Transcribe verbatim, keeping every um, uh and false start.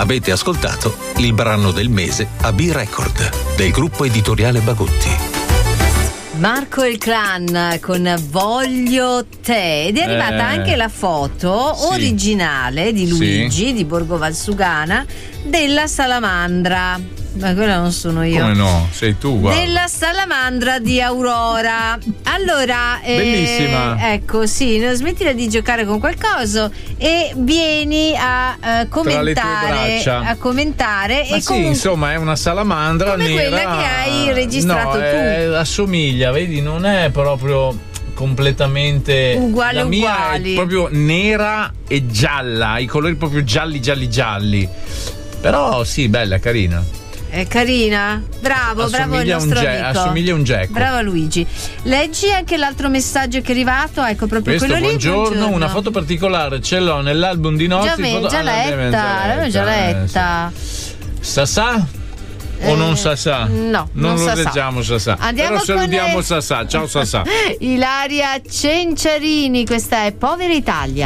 Avete ascoltato il brano del mese a B-Record del gruppo editoriale Bagotti. Marco il Clan con Voglio te, ed è arrivata eh, anche la foto sì. originale di Luigi sì. di Borgo Valsugana della salamandra. Ma quella non sono io. Come no? Sei tu, guarda. Della salamandra di Aurora. Allora, bellissima. Eh, ecco, sì, non smettila di giocare con qualcosa e vieni a uh, commentare. A commentare. Ma e sì, comunque, insomma, è una salamandra come nera. quella che hai registrato no, tu. È, assomiglia, vedi, non è proprio completamente uguale la mia uguali. È proprio nera e gialla, i colori proprio gialli gialli gialli. Però sì, bella, carina. È carina, bravo, assomiglia bravo il nostro ge- amico. Assomiglia a un gecko. Bravo Luigi. Leggi anche l'altro messaggio che è arrivato, ecco proprio questo, quello buongiorno, lì. Buongiorno, una foto particolare ce l'ho nell'album di notti. Già, me, foto... già ah, letta, l'avevo già letta. Sasà? O non Sasà? No, non, non lo Sasà. leggiamo Sasà. Andiamo Però salutiamo con Sasà. Ciao Sasà. Ilaria Cenciarini, questa è Povera Italia.